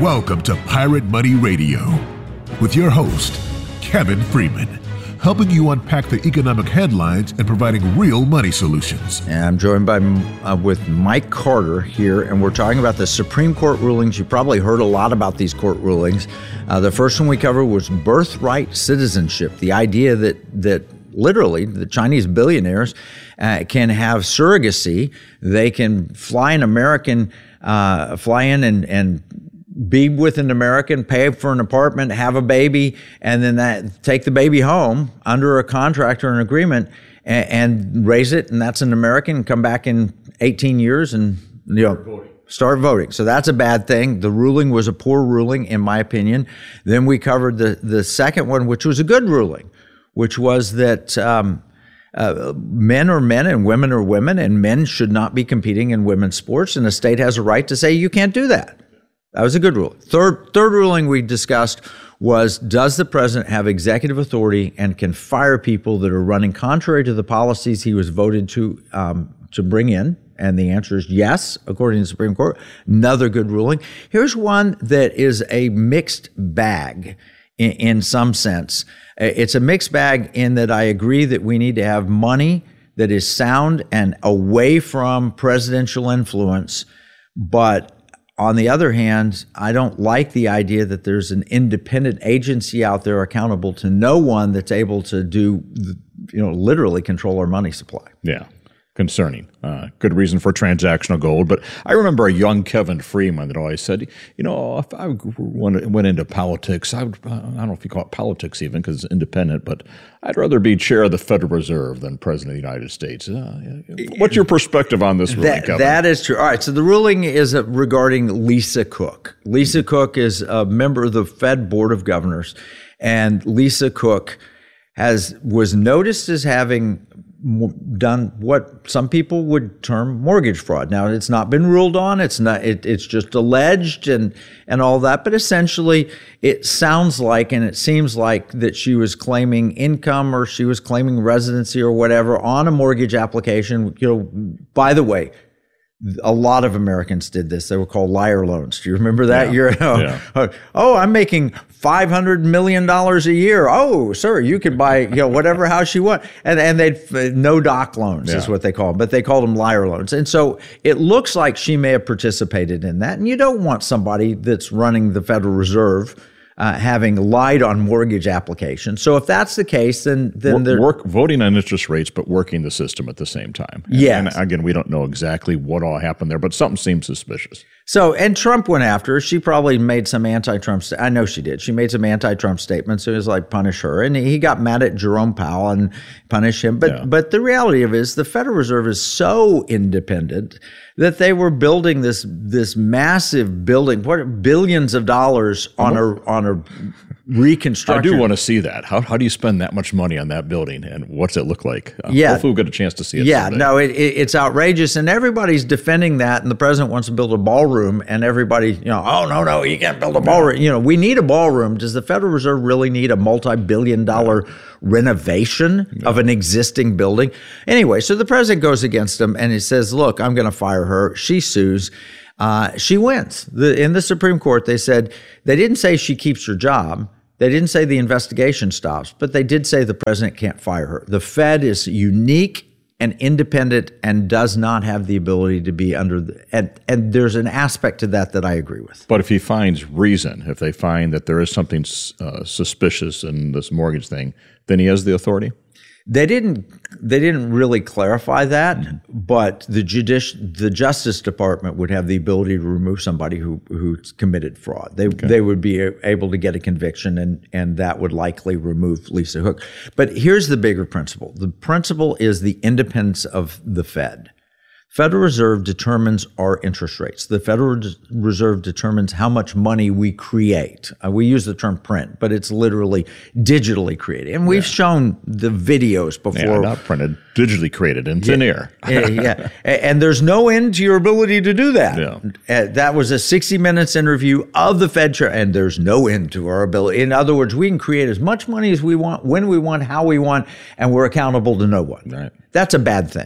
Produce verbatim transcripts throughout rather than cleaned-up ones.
Welcome to Pirate Money Radio with your host, Kevin Freeman, helping you unpack the economic headlines and providing real money solutions. And I'm joined by uh, with Mike Carter here, and we're talking about the Supreme Court rulings. You probably heard a lot about these court rulings. Uh, the first one we covered was birthright citizenship, the idea that that literally the Chinese billionaires uh, can have surrogacy. They can fly an American, uh, fly in and and be with an American, pay for an apartment, have a baby, and then that take the baby home under a contract or an agreement and, and raise it, and that's an American, come back in eighteen years and you know start voting. start voting. So that's a bad thing. The ruling was a poor ruling, in my opinion. Then we covered the, the second one, which was a good ruling, which was that um, uh, men are men and women are women, and men should not be competing in women's sports, and the state has a right to say you can't do that. That was a good ruling. Third, third ruling we discussed was, does the president have executive authority and can fire people that are running contrary to the policies he was voted to um, to bring in? And the answer is yes, according to the Supreme Court. Another good ruling. Here's one that is a mixed bag in, in some sense. It's a mixed bag in that I agree that we need to have money that is sound and away from presidential influence, but on the other hand, I don't like the idea that there's an independent agency out there accountable to no one that's able to do, you know, literally control our money supply. Yeah, concerning. Uh, good reason for transactional gold. But I remember a young Kevin Freeman that always said, you know, if I went, went into politics, I would, I don't know if you call it politics even because it's independent, but I'd rather be chair of the Federal Reserve than president of the United States. Uh, what's your perspective on this ruling, that, Kevin? That is true. All right, so the ruling is uh, regarding Lisa Cook. Lisa Cook is a member of the Fed Board of Governors, and Lisa Cook has was noticed as having done what some people would term mortgage fraud. Now, it's not been ruled on. It's not. It, it's just alleged and and all that. But essentially, it sounds like and it seems like that she was claiming income or she was claiming residency or whatever on a mortgage application. You know, by the way, a lot of Americans did this. They were called liar loans. Do you remember that? Yeah. You're, oh, yeah. oh, I'm making five hundred million dollars a year. Oh, sir, you could buy, you know, whatever house you want. And and they'd, no doc loans yeah. is what they call them, but they called them liar loans. And so it looks like she may have participated in that. And you don't want somebody that's running the Federal Reserve Uh, having lied on mortgage applications. So if that's the case, then then work, they're work voting on interest rates, but working the system at the same time. And, yes. and again, we don't know exactly what all happened there, but something seems suspicious. So, and Trump went after her. She probably made some anti-Trump, st- I know she did. She made some anti-Trump statements. It was like, punish her. And he got mad at Jerome Powell and punish him. But, yeah. but the reality of it is the Federal Reserve is so independent that they were building this, this massive building, what, billions of dollars on a, on a reconstruction. I do want to see that. How, how do you spend that much money on that building, and what's it look like? Uh, yeah. Hopefully we'll get a chance to see it Yeah, someday. no, it, it, it's outrageous, and everybody's defending that, and the president wants to build a ballroom, and everybody, you know, oh, no, no, you can't build a ballroom. You know, we need a ballroom. Does the Federal Reserve really need a multi-billion dollar renovation no. of an existing building? Anyway, so the president goes against him, and he says, look, I'm going to fire her. She sues. Uh, she wins. The, in the Supreme Court, they said, they didn't say she keeps her job. They didn't say the investigation stops, but they did say the president can't fire her. The Fed is unique and independent and does not have the ability to be under the, and, and there's an aspect to that that I agree with. But if he finds reason, if they find that there is something uh, suspicious in this mortgage thing, then he has the authority? They didn't. They didn't really clarify that, mm-hmm. but the judici- the Justice Department would have the ability to remove somebody who who's committed fraud. They okay. they would be able to get a conviction, and and that would likely remove Lisa Cook. But here's the bigger principle. The principle is the independence of the Fed. Federal Reserve determines our interest rates. The Federal Reserve determines how much money we create. Uh, we use the term print, but it's literally digitally created. And we've yeah. shown the videos before. Yeah, not printed, digitally created in thin yeah, air. yeah, yeah. And there's no end to your ability to do that. Yeah. Uh, that was a sixty minutes interview of the Fed chair, and there's no end to our ability. In other words, we can create as much money as we want, when we want, how we want, and we're accountable to no one. Right. That's a bad thing.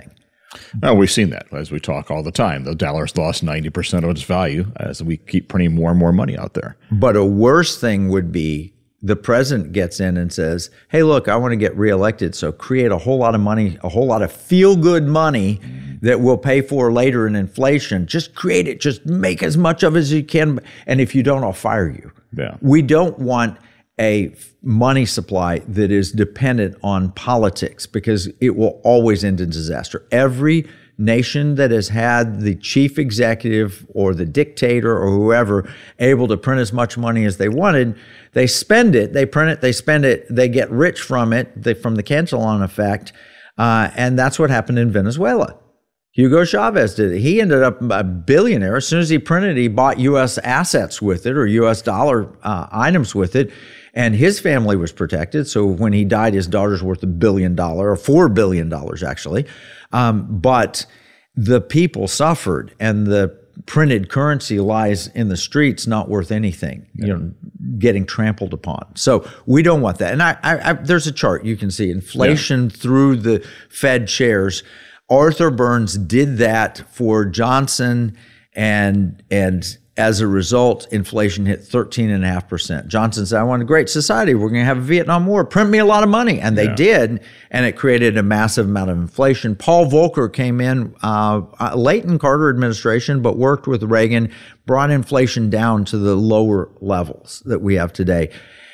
Well, we've seen that as we talk all the time. The dollar's lost ninety percent of its value as we keep printing more and more money out there. But a worse thing would be the president gets in and says, hey, look, I want to get reelected, so create a whole lot of money, a whole lot of feel-good money that we'll pay for later in inflation. Just create it. Just make as much of it as you can. And if you don't, I'll fire you. Yeah. We don't want a money supply that is dependent on politics, because it will always end in disaster. Every nation that has had the chief executive or the dictator or whoever able to print as much money as they wanted, they spend it, they print it, they spend it, they get rich from it, they, from the Cantillon effect, uh, and that's what happened in Venezuela. Hugo Chavez did it. He ended up a billionaire. As soon as he printed, he bought U S assets with it, or U S dollar uh, items with it, and his family was protected. So when he died, his daughter's worth a billion dollars, or four billion dollars actually. Um, but the people suffered, and the printed currency lies in the streets, not worth anything, you know, getting trampled upon. So we don't want that. And I, I, I there's a chart you can see, inflation yeah. through the Fed chairs. Arthur Burns did that for Johnson, and and as a result, inflation hit thirteen point five percent. Johnson said, I want a great society. We're going to have a Vietnam War. Print me a lot of money. And they yeah. did, and it created a massive amount of inflation. Paul Volcker came in uh, late in Carter administration, but worked with Reagan, brought inflation down to the lower levels that we have today.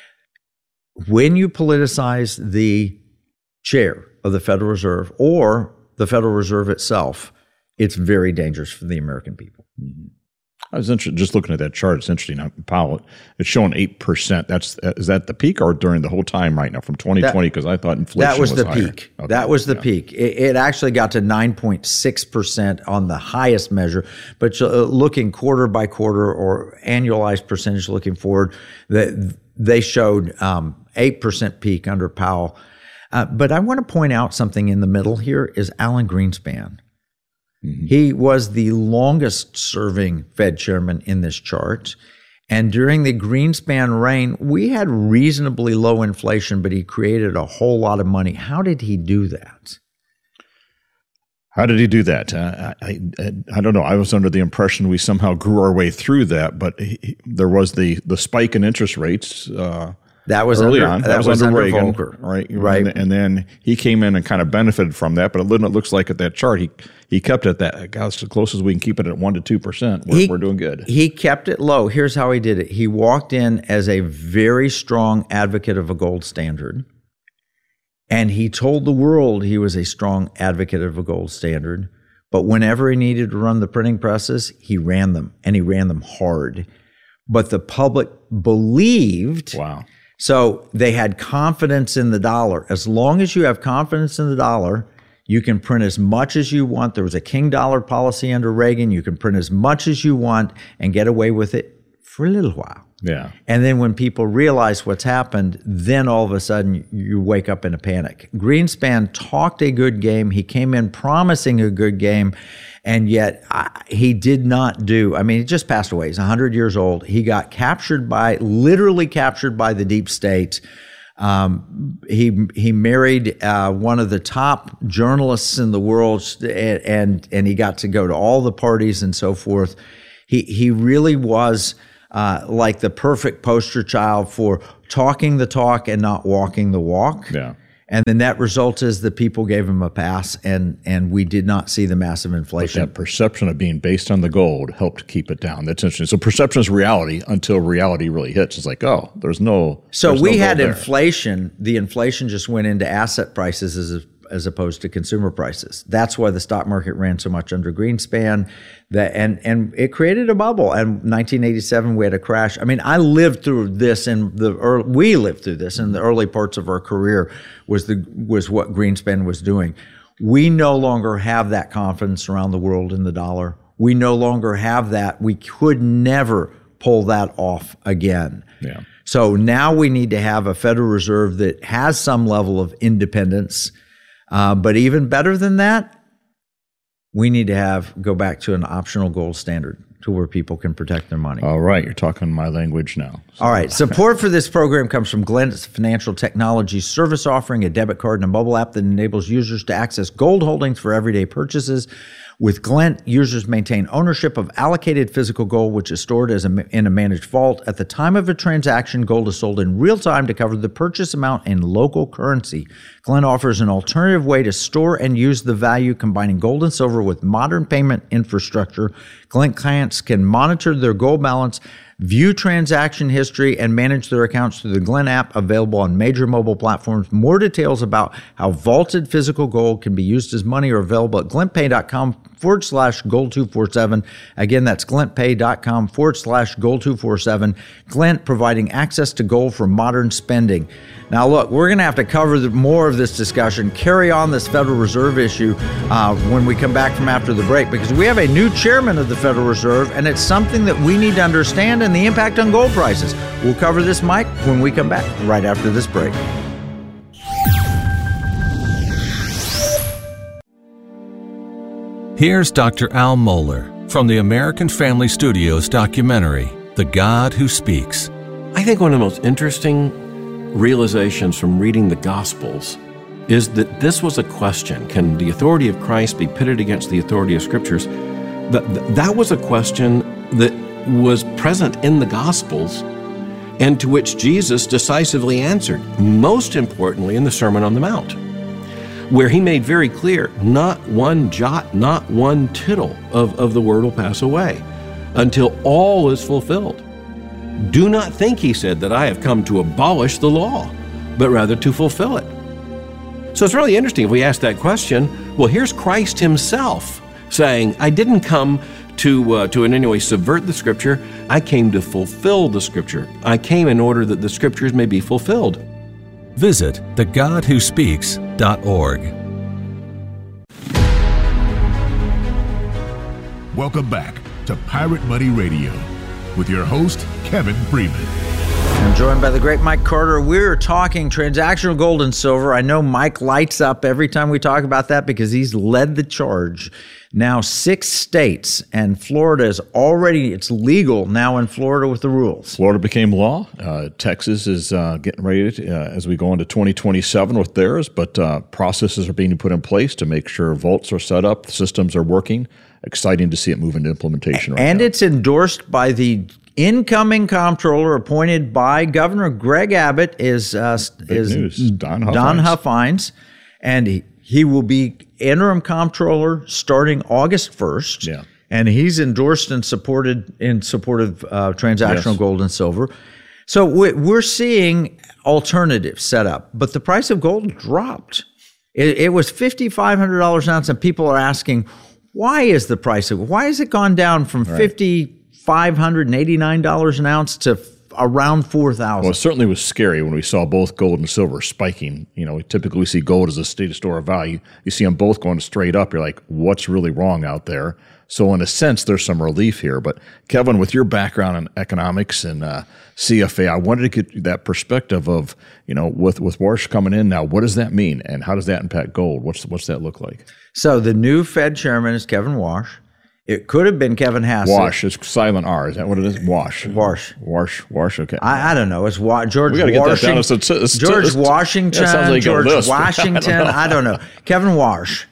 When you politicize the chair of the Federal Reserve or the Federal Reserve itself, it's very dangerous for the American people. Mm-hmm. I was interested, just looking at that chart. It's interesting. Powell, it's showing eight percent. That's is that the peak, or during the whole time right now from twenty twenty? Because I thought inflation that was, was the higher. peak. Okay. That was the yeah. peak. It, it actually got to nine point six percent on the highest measure. But uh, looking quarter by quarter or annualized percentage looking forward, that they showed um, eight percent peak under Powell. Uh, but I want to point out something in the middle here is Alan Greenspan. Mm-hmm. He was the longest serving Fed chairman in this chart. And during the Greenspan reign, we had reasonably low inflation, but he created a whole lot of money. How did he do that? How did he do that? Uh, I, I I don't know. I was under the impression we somehow grew our way through that, but he, there was the, the spike in interest rates uh That was early under, on. That, that was, was under, under Reagan, Volcker, right? Right. And, and then he came in and kind of benefited from that. But it looks like at that chart, he he kept it that as close as we can keep it at one to two percent. We're, he, we're doing good. He kept it low. Here's how he did it. He walked in as a very strong advocate of a gold standard, and he told the world he was a strong advocate of a gold standard. But whenever he needed to run the printing presses, he ran them, and he ran them hard. But the public believed. Wow. So they had confidence in the dollar. As long as you have confidence in the dollar, you can print as much as you want. There was a king dollar policy under Reagan. You can print as much as you want and get away with it for a little while. Yeah. And then when people realize what's happened, then all of a sudden you wake up in a panic. Greenspan talked a good game. He came in promising a good game. And yet uh, he did not do, I mean, he just passed away. He's one hundred years old. He got captured by, literally captured by the deep state. Um, he he married uh, one of the top journalists in the world, and, and and he got to go to all the parties and so forth. He he really was uh, like the perfect poster child for talking the talk and not walking the walk. Yeah. And the net result is that people gave him a pass, and, and we did not see the massive inflation. But that perception of being based on the gold helped keep it down. That's interesting. So perception is reality until reality really hits. It's like, oh, there's no. So there's we no had there. inflation. The inflation just went into asset prices as as opposed to consumer prices. That's why the stock market ran so much under Greenspan. That and and it created a bubble. And nineteen eighty-seven, we had a crash. I mean, I lived through this in the early, we lived through this in the early parts of our career. Was the was what Greenspan was doing. We no longer have that confidence around the world in the dollar. We no longer have that. We could never pull that off again. Yeah. So now we need to have a Federal Reserve that has some level of independence. Uh, but even better than that, we need to have go back to an optional gold standard. to where people can protect their money. All right, you're talking my language now. So. All right, support for this program comes from Glint Financial Technology Service, offering a debit card and a mobile app that enables users to access gold holdings for everyday purchases. With Glint, users maintain ownership of allocated physical gold, which is stored as a, in a managed vault. At the time of a transaction, gold is sold in real time to cover the purchase amount in local currency. Glint offers an alternative way to store and use the value, combining gold and silver with modern payment infrastructure. Glint clients can monitor their gold balance, view transaction history, and manage their accounts through the Glint app, available on major mobile platforms. More details about how vaulted physical gold can be used as money are available at glintpay.com forward slash gold 247. Again, that's glintpay.com forward slash gold 247. Glint, providing access to gold for modern spending. Now, look, we're going to have to cover the, more of this discussion, carry on this Federal Reserve issue uh, when we come back from after the break, because we have a new chairman of the Federal Reserve, and it's something that we need to understand, and the impact on gold prices. We'll cover this, Mike, when we come back right after this break. Here's Doctor Al Mohler from the American Family Studios documentary, The God Who Speaks. I think one of the most interesting realizations from reading the Gospels is that this was a question: can the authority of Christ be pitted against the authority of Scriptures? That, that was a question that was present in the Gospels and to which Jesus decisively answered, most importantly in the Sermon on the Mount, where he made very clear, not one jot, not one tittle of, of the word will pass away until all is fulfilled. Do not think, he said, that I have come to abolish the law, but rather to fulfill it. So it's really interesting if we ask that question. Well, here's Christ himself saying, I didn't come to uh, to in any way subvert the Scripture. I came to fulfill the Scripture. I came in order that the Scriptures may be fulfilled. Visit the god who speaks dot org. Welcome back to Pirate Money Radio with your host, Kevin Freeman. I'm joined by the great Mike Carter. We're talking transactional gold and silver. I know Mike lights up every time we talk about that because he's led the charge. Now six states, and Florida is already, it's legal now in Florida with the rules. Florida became law. Uh, Texas is uh, getting ready to, uh, as we go into twenty twenty-seven with theirs, but uh, processes are being put in place to make sure vaults are set up, the systems are working. Exciting to see it move into implementation right and now. It's endorsed by the incoming comptroller appointed by Governor Greg Abbott is uh, is news. Don Huffines. Don Huffines, and he, he will be interim comptroller starting August first. Yeah. And he's endorsed and supported in support of uh, transactional Yes. gold and silver. So we're seeing alternatives set up, but the price of gold dropped. It, it was five thousand five hundred dollars an ounce, and people are asking, why is the price of why has it gone down from Right. five thousand five hundred eighty-nine dollars an ounce to around four thousand Well, it dollars? certainly was scary when we saw both gold and silver spiking. You know, we typically see gold as a state store of value. You see them both going straight up. You're like, what's really wrong out there? So in a sense, there's some relief here. But Kevin, with your background in economics and uh, C F A, I wanted to get that perspective of, you know, with, with Warsh coming in now, what does that mean? And how does that impact gold? What's what's that look like? So the new Fed chairman is Kevin Warsh. It could have been Kevin Hassett. Wash. It's silent R. Is that what it is? Wash. Warsh. Wash. Wash. Okay. I, I don't know. It's Wa- George We gotta get that Washington. down. It's a- it's a- George it's a- Washington. that sounds like a George list. Washington. I don't know. I don't know. Kevin Warsh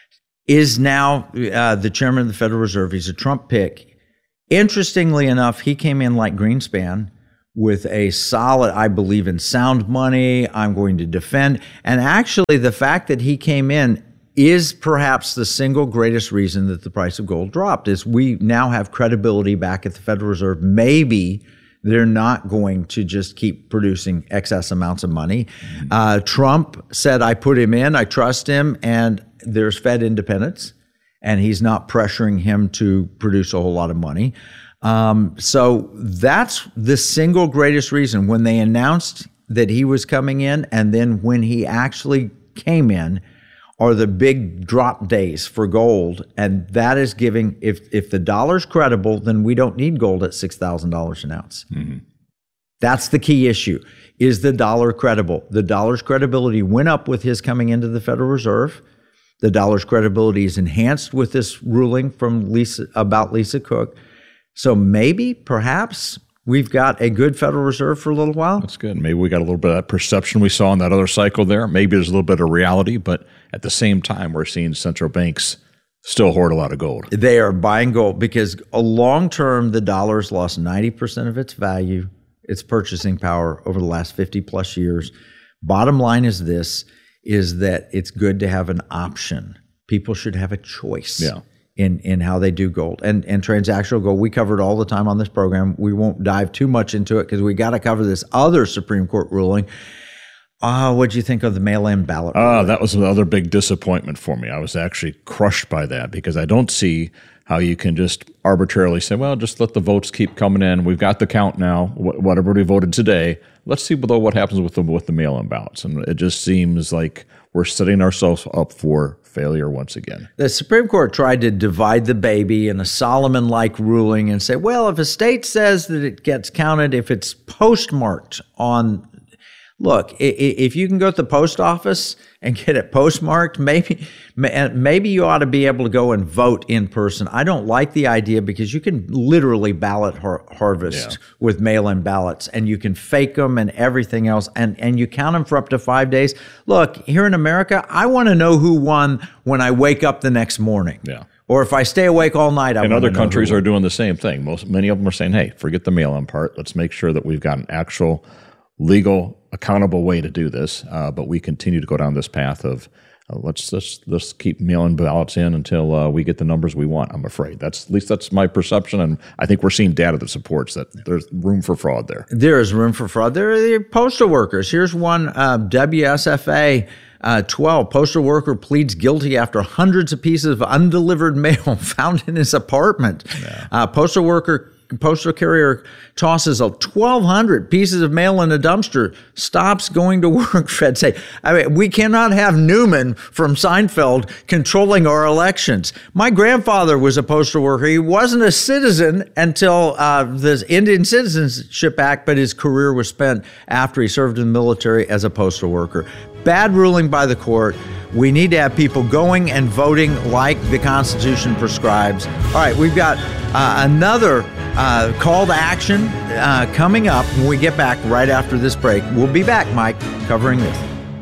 is now uh, the chairman of the Federal Reserve. He's a Trump pick. Interestingly enough, he came in like Greenspan with a solid, I believe in sound money, I'm going to defend. And actually, the fact that he came in is perhaps the single greatest reason that the price of gold dropped, is we now have credibility back at the Federal Reserve. Maybe they're not going to just keep producing excess amounts of money. Mm-hmm. Uh, Trump said, I put him in, I trust him, and there's Fed independence, and he's not pressuring him to produce a whole lot of money. Um, so that's the single greatest reason. When they announced that he was coming in, and then when he actually came in, are the big drop days for gold. And that is giving, if if the dollar's credible, then we don't need gold at six thousand dollars an ounce. Mm-hmm. That's the key issue. Is the dollar credible? The dollar's credibility went up with his coming into the Federal Reserve. The dollar's credibility is enhanced with this ruling from Lisa about Lisa Cook. So maybe, perhaps, we've got a good Federal Reserve for a little while. That's good. Maybe we got a little bit of that perception we saw in that other cycle there. Maybe there's a little bit of reality, but at the same time, we're seeing central banks still hoard a lot of gold. They are buying gold because a long term, the dollar's lost ninety percent of its value, its purchasing power over the last fifty plus years. Bottom line is this, is that it's good to have an option. People should have a choice yeah. in, in how they do gold. And and transactional gold, we cover it all the time on this program. We won't dive too much into it because we got to cover this other Supreme Court ruling. Uh, what'd you think of the mail-in ballot? Ah, uh, that was another big disappointment for me. I was actually crushed by that because I don't see how you can just arbitrarily say, well, just let the votes keep coming in. We've got the count now, wh- whatever we voted today. Let's see though what happens with the with the mail-in ballots. And it just seems like we're setting ourselves up for failure once again. The Supreme Court tried to divide the baby in a Solomon-like ruling and say, well, if a state says that it gets counted, if it's postmarked on Look, if you can go to the post office and get it postmarked, maybe maybe you ought to be able to go and vote in person. I don't like the idea because you can literally ballot har- harvest yeah. with mail-in ballots, and you can fake them and everything else, and, and you count them for up to five days. Look, here in America, I want to know who won when I wake up the next morning. Yeah. Or if I stay awake all night, I And want other to know countries who are doing the same thing. Most Many of them are saying, hey, forget the mail-in part. Let's make sure that we've got an actual legal, accountable way to do this, uh, but we continue to go down this path of uh, let's let's let's keep mailing ballots in until uh, we get the numbers we want. I'm afraid that's at least that's my perception, and I think we're seeing data that supports that there's room for fraud there. There is room for fraud. There are the postal workers. Here's one uh, W S F A. Uh, twelve, postal worker pleads guilty after hundreds of pieces of undelivered mail found in his apartment. Yeah. Uh, postal worker Postal carrier tosses a twelve hundred pieces of mail in a dumpster, stops going to work, Fed say. I mean, we cannot have Newman from Seinfeld controlling our elections. My grandfather was a postal worker. He wasn't a citizen until uh, the Indian Citizenship Act, but his career was spent after he served in the military as a postal worker. Bad ruling by the court. We need to have people going and voting like the Constitution prescribes. All right, we've got uh, another uh, call to action uh, coming up when we get back right after this break. We'll be back, Mike, covering this.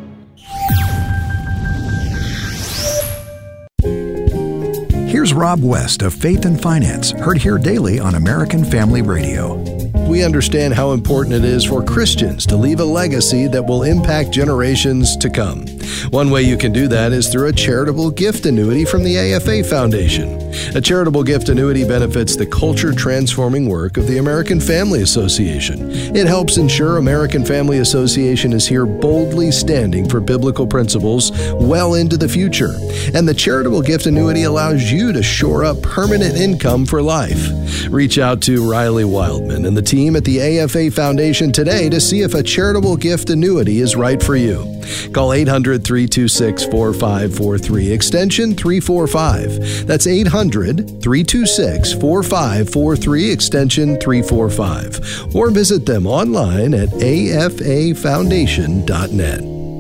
Here's Rob West of Faith and Finance, heard here daily on American Family Radio. We understand how important it is for Christians to leave a legacy that will impact generations to come. One way you can do that is through a charitable gift annuity from the A F A Foundation. A charitable gift annuity benefits the culture-transforming work of the American Family Association. It helps ensure American Family Association is here boldly standing for biblical principles well into the future. And the charitable gift annuity allows you to shore up permanent income for life. Reach out to Riley Wildman and the team at the A F A Foundation today to see if a charitable gift annuity is right for you. Call eight hundred, three two six, four five four three, extension three forty-five. That's eight hundred, three two six, four five four three, extension three forty-five. Or visit them online at a f a foundation dot net.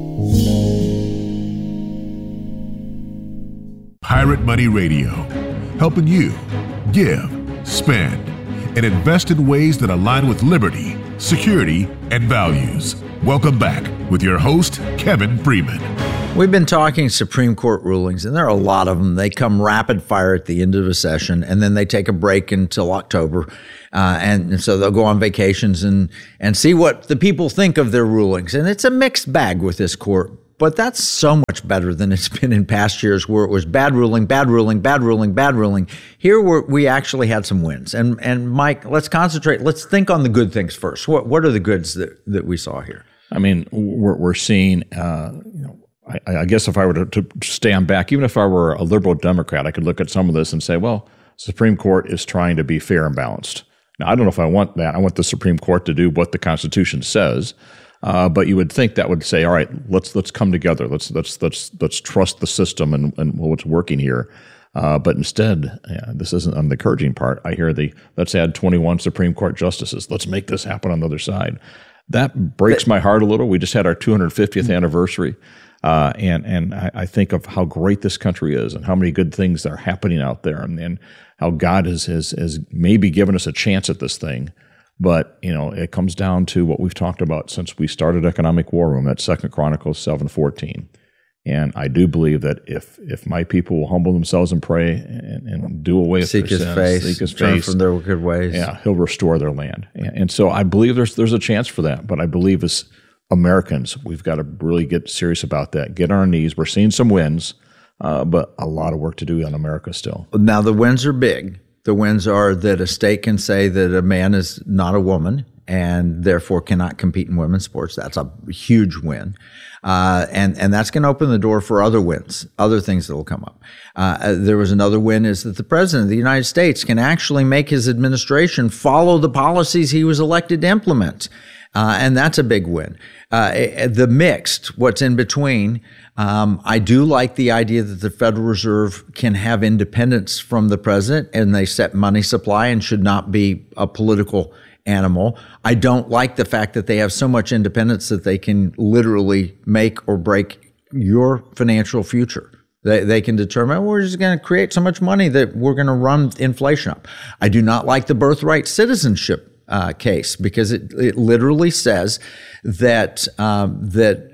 Pirate Money Radio, helping you give, spend, and invest in ways that align with liberty, security, and values. Welcome back with your host, Kevin Freeman. We've been talking Supreme Court rulings, and there are a lot of them. They come rapid fire at the end of a session, and then they take a break until October. Uh, and so they'll go on vacations and, and see what the people think of their rulings. And it's a mixed bag with this court. But that's so much better than it's been in past years where it was bad ruling, bad ruling, bad ruling, bad ruling. Here we're, we actually had some wins. And and Mike, let's concentrate. Let's think on the good things first. What what are the goods that, that we saw here? I mean, we're, we're seeing, uh, you know, I, I guess if I were to, to stand back, even if I were a liberal Democrat, I could look at some of this and say, well, Supreme Court is trying to be fair and balanced. Now, I don't know if I want that. I want the Supreme Court to do what the Constitution says. Uh, but you would think that would say, all right, let's let's come together. Let's let's let's let's trust the system and, and what's working here. Uh, but instead, yeah, this isn't on the encouraging part. I hear the let's add twenty-one Supreme Court justices. Let's make this happen on the other side. That breaks my heart a little. We just had our two hundred fiftieth anniversary. Uh, and and I, I think of how great this country is and how many good things are happening out there, and, and how God has, has has maybe given us a chance at this thing. But, you know, it comes down to what we've talked about since we started Economic War Room at Second Chronicles seven fourteen. And I do believe that if if my people will humble themselves and pray and, and do away with seek their his sins, face, seek his turn face from their wicked ways, yeah, he'll restore their land. And, and so I believe there's there's a chance for that. But I believe as Americans, we've got to really get serious about that. Get on our knees. We're seeing some wins, uh, but a lot of work to do in America still. Now the wins are big. The wins are that a state can say that a man is not a woman and therefore cannot compete in women's sports. That's a huge win. Uh, and, and that's going to open the door for other wins, other things that will come up. Uh, there was another win is that the president of the United States can actually make his administration follow the policies he was elected to implement. Uh, and that's a big win. Uh, the mixed, what's in between, um, I do like the idea that the Federal Reserve can have independence from the president and they set money supply and should not be a political animal. I don't like the fact that they have so much independence that they can literally make or break your financial future. They, they can determine, well, we're just going to create so much money that we're going to run inflation up. I do not like the birthright citizenship uh, case because it, it literally says that um, that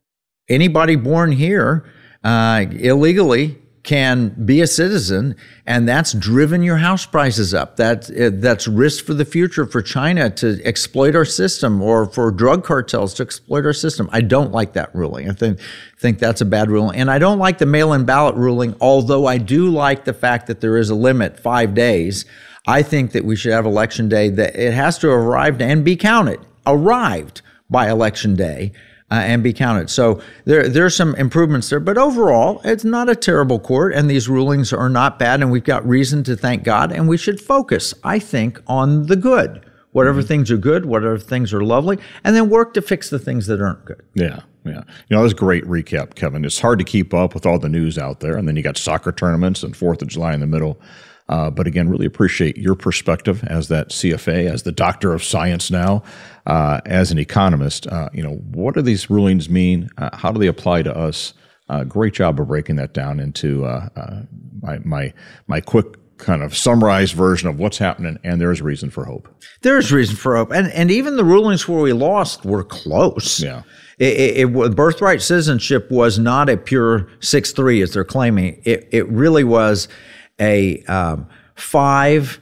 anybody born here uh, illegally can be a citizen, and that's driven your house prices up. That that's risk for the future for China to exploit our system or for drug cartels to exploit our system. I don't like that ruling. I think think that's a bad ruling, and I don't like the mail-in ballot ruling. Although I do like the fact that there is a limit, five days. I think that we should have election day that it has to arrive and be counted, arrived by election day. Uh, and be counted. So there there's some improvements there. But overall, it's not a terrible court, and these rulings are not bad, and we've got reason to thank God, and we should focus, I think, on the good. Whatever mm-hmm. things are good, whatever things are lovely, and then work to fix the things that aren't good. Yeah, yeah. You know, that was a great recap, Kevin. It's hard to keep up with all the news out there, and then you got soccer tournaments and fourth of July in the middle. Uh, but again, really appreciate your perspective as that C F A, as the doctor of science now, uh, as an economist. Uh, you know, what do these rulings mean? Uh, how do they apply to us? Uh, great job of breaking that down into uh, uh, my, my my quick kind of summarized version of what's happening, and there is reason for hope. There is reason for hope, and and even the rulings where we lost were close. Yeah. It, it, it, birthright citizenship was not a pure six three as they're claiming. It it really was a um, five,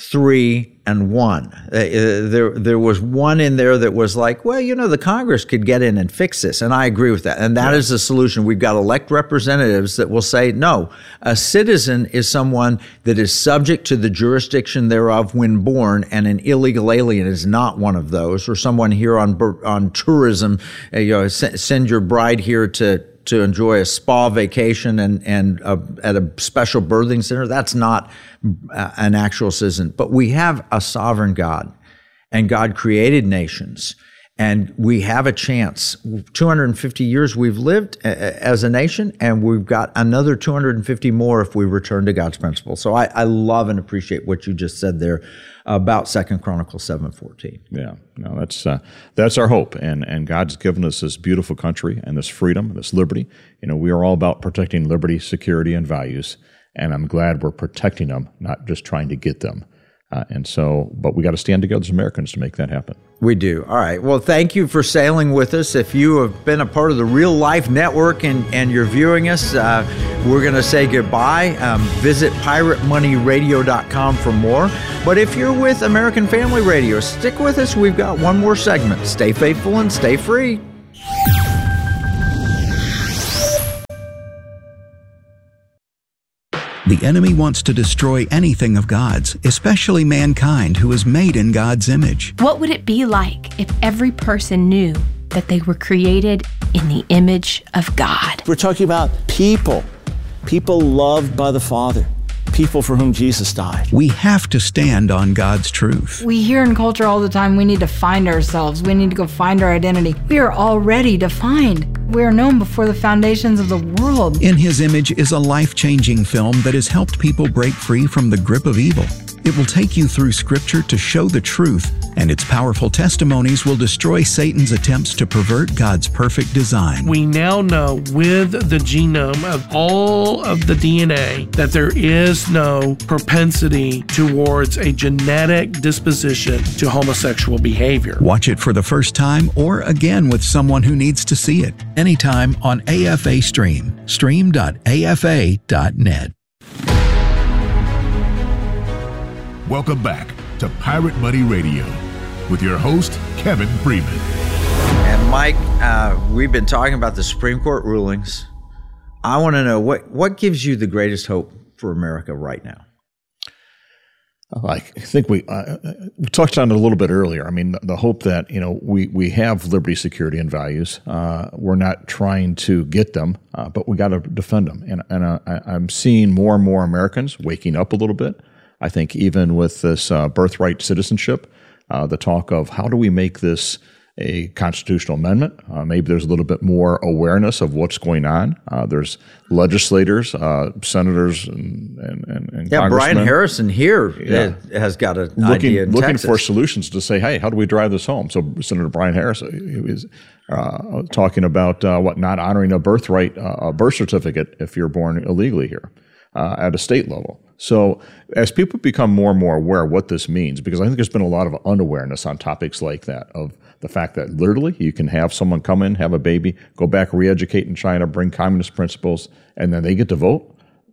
three, and one. Uh, there, there was one in there that was like, well, you know, the Congress could get in and fix this, and I agree with that. And that yeah. is the solution. We've got elect representatives that will say, no, a citizen is someone that is subject to the jurisdiction thereof when born, and an illegal alien is not one of those. Or someone here on on tourism, uh, you know, send your bride here to. to enjoy a spa vacation and, and uh, at a special birthing center. That's not uh, an actual citizen. But we have a sovereign God, and God created nations, and we have a chance. two hundred fifty years we've lived a- as a nation, and we've got another two hundred fifty more if we return to God's principles. So I, I love and appreciate what you just said there about Second Chronicles seven fourteen. Yeah, no, that's uh, that's our hope, and and God's given us this beautiful country and this freedom, this liberty. You know, we are all about protecting liberty, security, and values, and I'm glad we're protecting them, not just trying to get them. Uh, and so, but we got to stand together as Americans to make that happen. We do. All right. Well, thank you for sailing with us. If you have been a part of the Real Life Network and, and you're viewing us, uh, we're going to say goodbye. Um, visit pirate money radio dot com for more. But if you're with American Family Radio, stick with us. We've got one more segment. Stay faithful and stay free. The enemy wants to destroy anything of God's, especially mankind who is made in God's image. What would it be like if every person knew that they were created in the image of God? We're talking about people, people loved by the Father, people for whom Jesus died. We have to stand on God's truth. We hear in culture all the time, we need to find ourselves. We need to go find our identity. We are already defined. We are known before the foundations of the world. In His Image is a life-changing film that has helped people break free from the grip of evil. It will take you through Scripture to show the truth, and its powerful testimonies will destroy Satan's attempts to pervert God's perfect design. We now know with the genome of all of the D N A that there is no propensity towards a genetic disposition to homosexual behavior. Watch it for the first time or again with someone who needs to see it. Anytime on A F A Stream. stream dot A F A dot net. Welcome back to Pirate Money Radio with your host, Kevin Freeman. And Mike, uh, we've been talking about the Supreme Court rulings. I want to know, what, what gives you the greatest hope for America right now? I think we uh, we touched on it a little bit earlier. I mean, the, the hope that, you know, we, we have liberty, security, and values. Uh, we're not trying to get them, uh, but we got to defend them. And, and uh, I, I'm seeing more and more Americans waking up a little bit. I think even with this uh, birthright citizenship, uh, the talk of how do we make this a constitutional amendment? Uh, maybe there's a little bit more awareness of what's going on. Uh, there's legislators, uh, senators, and, and, and, and yeah, congressmen. Brian Harrison here yeah. has got an looking, idea in looking Texas. for solutions to say, hey, how do we drive this home? So Senator Brian Harrison he was uh, talking about uh, what not honoring a birthright, uh, a birth certificate if you're born illegally here uh, at a state level. So as people become more and more aware of what this means, because I think there's been a lot of unawareness on topics like that, of the fact that literally you can have someone come in, have a baby, go back, re-educate in China, bring communist principles, and then they get to vote.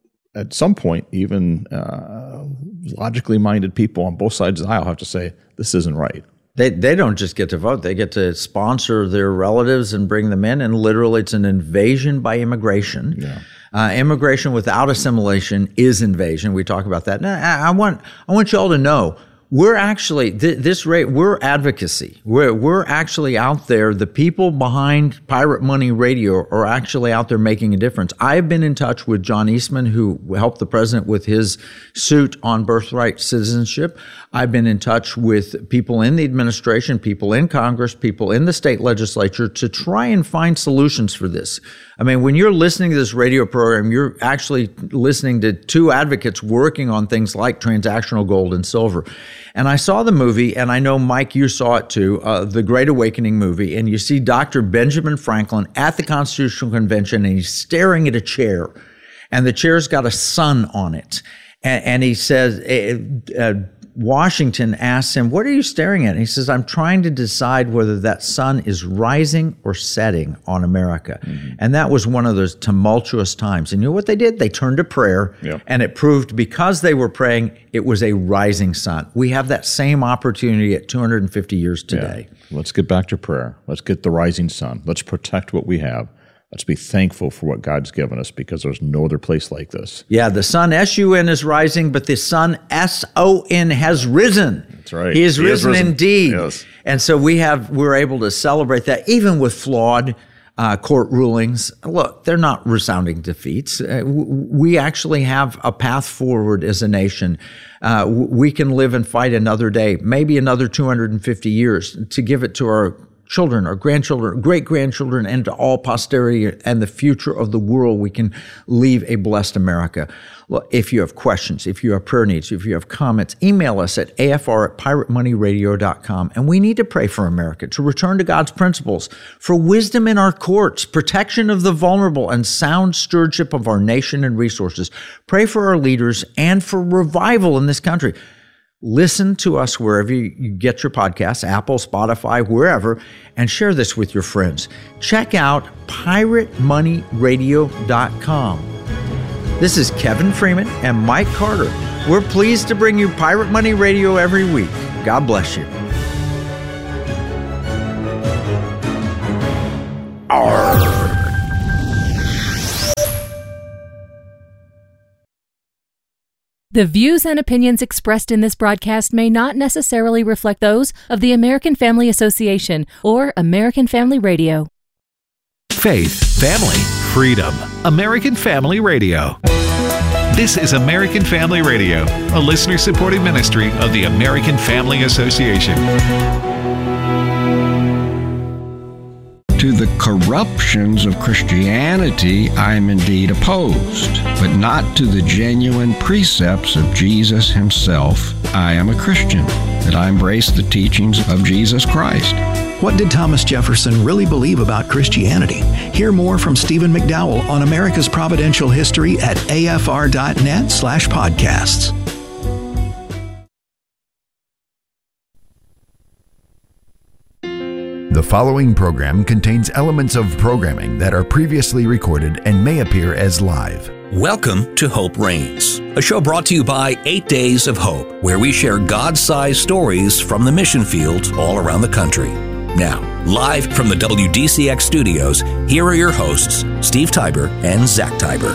At some point, even uh, logically minded people on both sides of the aisle have to say, this isn't right. They they don't just get to vote. They get to sponsor their relatives and bring them in, and literally it's an invasion by immigration. Yeah. Uh, immigration without assimilation is invasion. We talk about that. Now, I, I want I want you all to know, we're actually th- this rate. We're advocacy. We're we're actually out there. The people behind Pirate Money Radio are actually out there making a difference. I've been in touch with John Eastman, who helped the president with his suit on birthright citizenship. I've been in touch with people in the administration, people in Congress, people in the state legislature to try and find solutions for this. I mean, when you're listening to this radio program, you're actually listening to two advocates working on things like transactional gold and silver. And I saw the movie, and I know, Mike, you saw it too, uh, the Great Awakening movie, and you see Doctor Benjamin Franklin at the Constitutional Convention, and he's staring at a chair, and the chair's got a sun on it. And, and he says, uh, uh, Washington asks him, what are you staring at? And he says, I'm trying to decide whether that sun is rising or setting on America. Mm-hmm. And that was one of those tumultuous times. And you know what they did? They turned to prayer, yep. and it proved, because they were praying, it was a rising sun. We have that same opportunity at two hundred fifty years today. Yeah. Let's get back to prayer. Let's get the rising sun. Let's protect what we have. Let's be thankful for what God's given us, because there's no other place like this. Yeah, the sun, S U N, is rising, but the sun, S O N, has risen. That's right. He is he risen, risen indeed. Yes. And so we have, we're able to celebrate that, even with flawed uh, court rulings. Look, they're not resounding defeats. Uh, w- we actually have a path forward as a nation. Uh, w- we can live and fight another day, maybe another two hundred fifty years, to give it to our children, our grandchildren, great-grandchildren, and to all posterity and the future of the world. We can leave a blessed America. Well, if you have questions, if you have prayer needs, if you have comments, email us at A F R at pirate money radio dot com. And we need to pray for America to return to God's principles, for wisdom in our courts, protection of the vulnerable, and sound stewardship of our nation and resources. Pray for our leaders and for revival in this country. Listen to us wherever you get your podcasts, Apple, Spotify, wherever, and share this with your friends. Check out pirate money radio dot com. This is Kevin Freeman and Mike Carter. We're pleased to bring you Pirate Money Radio every week. God bless you. Arr. The views and opinions expressed in this broadcast may not necessarily reflect those of the American Family Association or American Family Radio. Faith, family, freedom. American Family Radio. This is American Family Radio, a listener-supported ministry of the American Family Association. To the corruptions of Christianity, I am indeed opposed, but not to the genuine precepts of Jesus himself I am a Christian, that I embrace the teachings of Jesus Christ. What did Thomas Jefferson really believe about Christianity? Hear more from Stephen McDowell on America's Providential History at afr.net slash podcasts. The following program contains elements of programming that are previously recorded and may appear as live. Welcome to Hope Reigns, a show brought to you by Eight Days of Hope, where we share God-sized stories from the mission fields all around the country. Now, live from the W D C X studios, here are your hosts, Steve Tiber and Zach Tiber.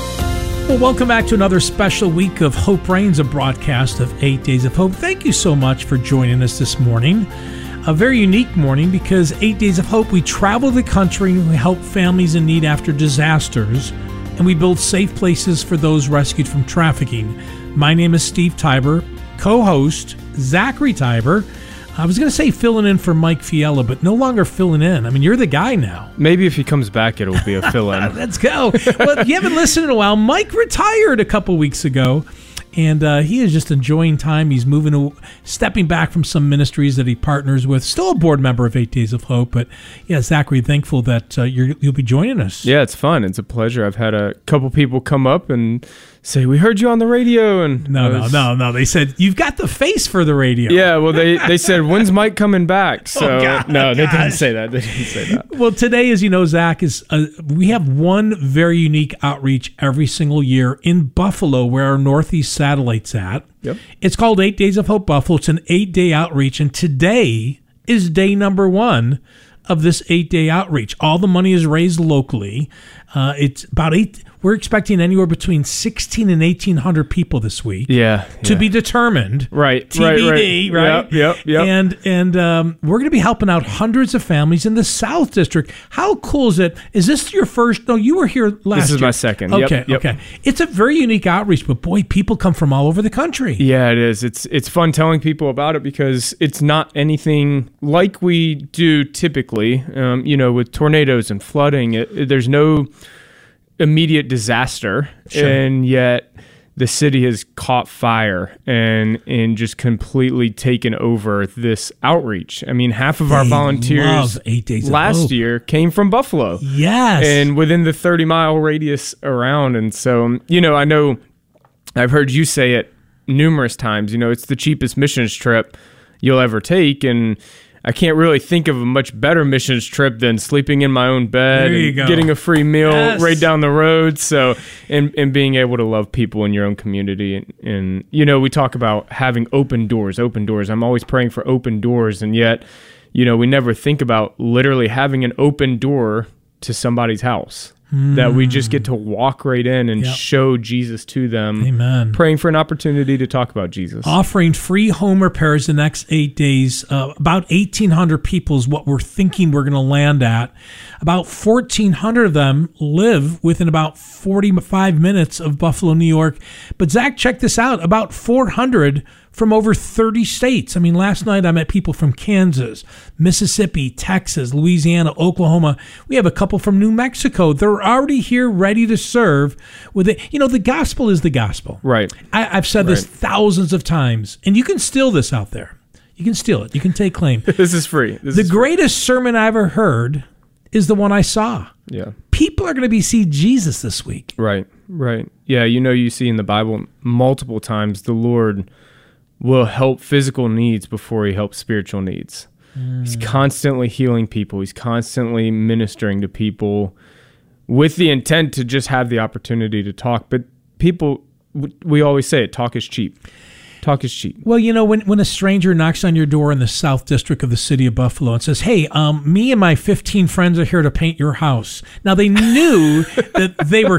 Well, welcome back to another special week of Hope Reigns, a broadcast of Eight Days of Hope. Thank you so much for joining us this morning. A very unique morning because Eight Days of Hope, we travel the country and we help families in need after disasters, and we build safe places for those rescued from trafficking. My name is Steve Tiber, co-host Zachary Tiber. I was going to say filling in for Mike Fiella, but no longer filling in. I mean, you're the guy now. Maybe if he comes back, it'll be a fill-in. Let's go. Well, if you haven't listened in a while, Mike retired a couple weeks ago. And uh, he is just enjoying time. He's moving, to, stepping back from some ministries that he partners with. Still a board member of Eight Days of Hope. But yeah, Zachary, thankful that uh, you're, you'll be joining us. Yeah, it's fun. It's a pleasure. I've had a couple people come up and say, we heard you on the radio. And No, was, no, no, no. They said, you've got the face for the radio. Yeah, well, they, they said, when's Mike coming back? So oh, God, no, they gosh. didn't say that. They didn't say that. Well, today, as you know, Zach, is uh, we have one very unique outreach every single year in Buffalo, where our Northeast satellite's at. Yep. It's called Eight Days of Hope Buffalo. It's an eight-day outreach, and today is day number one of this eight-day outreach. All the money is raised locally. Uh, it's about eight. We're expecting anywhere between sixteen and eighteen hundred people this week. Yeah, to yeah. be determined. Right, T B D, right, right. right? Yep, yep, yep. And and um, we're going to be helping out hundreds of families in the South District. How cool is it? Is this your first? No, you were here last. This is year. my second. Okay, Yep, yep. okay. It's a very unique outreach, but boy, people come from all over the country. Yeah, it is. It's it's fun telling people about it because it's not anything like we do typically. Um, you know, with tornadoes and flooding, it, it, there's no immediate disaster, Sure. and yet the city has caught fire and and just completely taken over this outreach. I mean, half of our They volunteers love Eight Days of last Hope. year came from Buffalo. Yes. And within the thirty mile radius around. And so, you know, I know I've heard you say it numerous times, you know, it's the cheapest missions trip you'll ever take. And I can't really think of a much better missions trip than sleeping in my own bed There you and go. getting a free meal Yes. right down the road. So, and, and being able to love people in your own community. And, and, you know, we talk about having open doors, open doors. I'm always praying for open doors. And yet, you know, we never think about literally having an open door to somebody's house. That we just get to walk right in and Yep. show Jesus to them. Amen. Praying for an opportunity to talk about Jesus. Offering free home repairs the next eight days. Uh, about eighteen hundred people is what we're thinking we're going to land at. About fourteen hundred of them live within about forty-five minutes of Buffalo, New York. But Zach, check this out. About four hundred from over thirty states. I mean, last night I met people from Kansas, Mississippi, Texas, Louisiana, Oklahoma. We have a couple from New Mexico. They're already here ready to serve with it. You know, the gospel is the gospel. Right. I, I've said this Right. thousands of times, and you can steal this out there. You can steal it. You can take claim. This is free. This the is free. greatest sermon I ever heard is the one I saw. Yeah. People are going to be see Jesus this week. Right. Right. Yeah. You know, you see in the Bible multiple times the Lord will help physical needs before he helps spiritual needs. Mm. He's constantly healing people. He's constantly ministering to people with the intent to just have the opportunity to talk. But people, we always say it, talk is cheap. Talk is cheap. Well, you know, when, when a stranger knocks on your door in the South District of the city of Buffalo and says, hey, um, me and my fifteen friends are here to paint your house. Now, they knew that they were